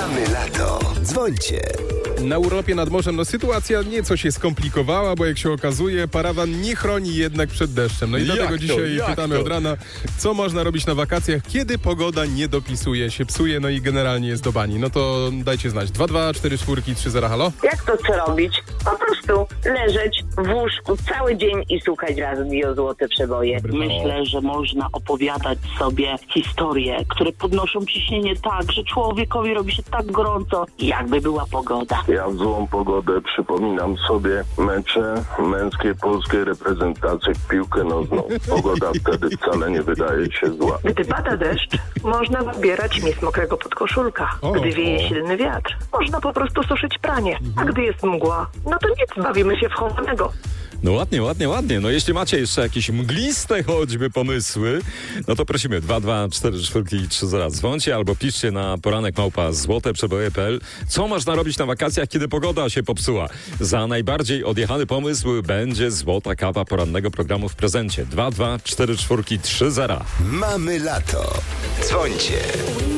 Mamy lato. Dzwońcie. Na urlopie nad morzem sytuacja nieco się skomplikowała, bo jak się okazuje, parawan nie chroni jednak przed deszczem. No i dlatego dzisiaj pytamy od rana, co można robić na wakacjach, kiedy pogoda nie dopisuje się, psuje, no i generalnie jest do bani. No to dajcie znać. 22443 halo? Jak to co robić? Po prostu leżeć w łóżku cały dzień i słuchać radio Złote Przeboje. Myślę, że można opowiadać sobie historie, które podnoszą ciśnienie tak, że człowiekowi robi się tak gorąco, jakby była pogoda. Ja w złą pogodę przypominam sobie mecze męskiej polskiej reprezentacji w piłkę nożną. Pogoda wtedy wcale nie wydaje się zła. Gdy pada deszcz, można wybierać miejsc mokrego podkoszulka. Gdy wieje silny wiatr, można po prostu suszyć pranie. A gdy jest mgła, no to nic, bawimy się w chowanego. No ładnie. No jeśli macie jeszcze jakieś mgliste choćby pomysły, no to prosimy 22443 dzwońcie albo piszcie na poranek@złoteprzeboje.pl. Co można robić na wakacjach, kiedy pogoda się popsuła? Za najbardziej odjechany pomysł będzie złota kawa porannego programu w prezencie. 22443. Mamy lato. Dzwońcie.